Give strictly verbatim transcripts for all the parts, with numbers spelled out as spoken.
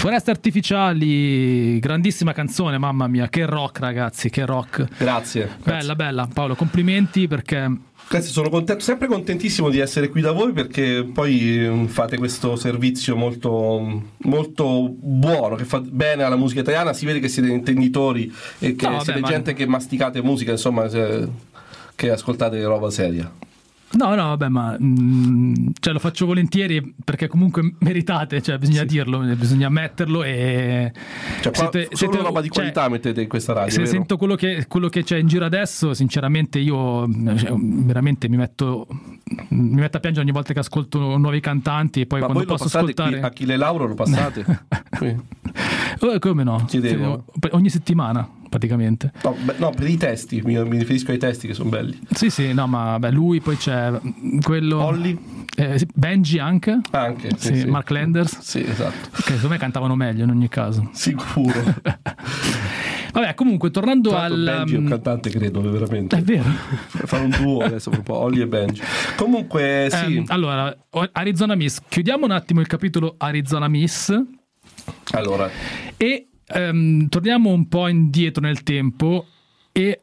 Foreste artificiali, grandissima canzone, mamma mia, che rock ragazzi, che rock. Grazie. Bella, grazie. bella, Paolo, complimenti perché... Grazie, sono content- sempre contentissimo di essere qui da voi, perché poi fate questo servizio molto, molto buono, che fa bene alla musica italiana, si vede che siete intenditori e che no, vabbè, siete ma... gente che masticate musica, insomma, se, che ascoltate roba seria. No, no, vabbè, ma mh, cioè, lo faccio volentieri perché comunque meritate, cioè bisogna sì. dirlo, bisogna metterlo e cioè, siete, solo siete, roba di qualità cioè, mettete in questa radio. Se vero? Sento quello che, quello che c'è in giro adesso, sinceramente io cioè, veramente mi metto mi metto a piangere ogni volta che ascolto nuovi cantanti e poi ma quando voi posso lo ascoltare qui, Achille Lauro lo passate? oh, come no? Chiedevo. Ogni settimana praticamente. No, beh, no, per i testi, mi, mi riferisco ai testi che sono belli. Sì, sì, no, ma beh, lui poi c'è quello Olli, eh, Benji anche. Anche, sì, sì, sì. Mark Landers. Sì, esatto. Che secondo me cantavano meglio in ogni caso. Sicuro. Vabbè, comunque tornando Tra al Benji è un cantante, credo, veramente. È vero. Fanno un duo adesso proprio Olli e Benji. Comunque, sì. Um, allora, Arizona Miss, chiudiamo un attimo il capitolo Arizona Miss. Allora, e Um, torniamo un po' indietro nel tempo e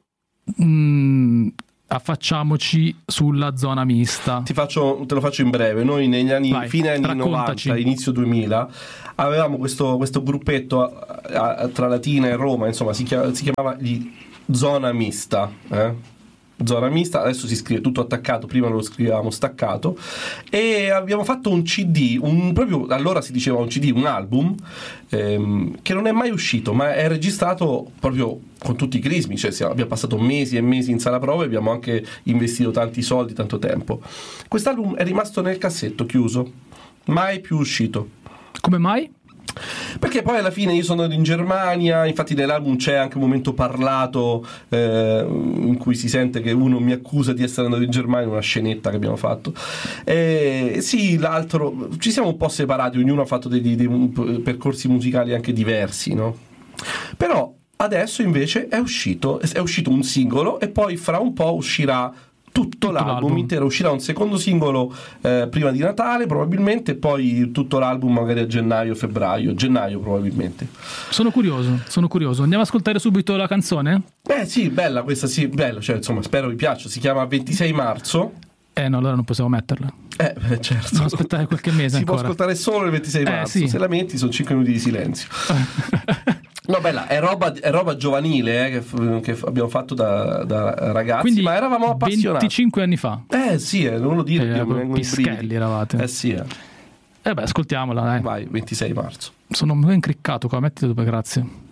um, affacciamoci sulla zona mista. Ti faccio, te lo faccio in breve. Noi negli anni, Vai, fine anni raccontaci. novanta, inizio duemila, avevamo questo, questo gruppetto a, a, tra Latina e Roma, insomma, si chiamava, si chiamava gli Zona Mista, eh? Zona Mista, adesso si scrive tutto attaccato, prima lo scrivevamo staccato, e abbiamo fatto un C D, un, proprio allora si diceva un C D, un album ehm, che non è mai uscito, ma è registrato proprio con tutti i crismi, cioè abbiamo passato mesi e mesi in sala prove, abbiamo anche investito tanti soldi, tanto tempo. Quest'album è rimasto nel cassetto chiuso, mai più uscito. Come mai? Perché poi alla fine io sono andato in Germania, infatti nell'album c'è anche un momento parlato eh, in cui si sente che uno mi accusa di essere andato in Germania, una scenetta che abbiamo fatto. E sì, l'altro, ci siamo un po' separati, ognuno ha fatto dei, dei, dei percorsi musicali anche diversi, no? Però adesso invece è uscito, è uscito un singolo e poi fra un po' uscirà tutto, tutto l'album, l'album intero, uscirà un secondo singolo eh, prima di Natale probabilmente, poi tutto l'album magari a gennaio, febbraio, gennaio probabilmente. Sono curioso, sono curioso. Andiamo a ascoltare subito la canzone? Eh sì, bella questa, sì, bella, cioè insomma spero vi piaccia, si chiama ventisei marzo. Eh no, allora non possiamo metterla. Eh, certo. Devo aspettare qualche mese si ancora. Si può ascoltare solo il ventisei marzo, eh, sì. Se la metti sono cinque minuti di silenzio. No, bella, è roba, è roba giovanile eh, che, che abbiamo fatto da, da ragazzi. Quindi ma eravamo appassionati. venticinque anni fa. Eh sì, eh, non lo dire, eh, io mi vengono i pischelli eravate. Eh sì. Eh, eh beh, ascoltiamola, dai. Vai, ventisei marzo. Sono un po' incriccato qua, mettiti dove, grazie.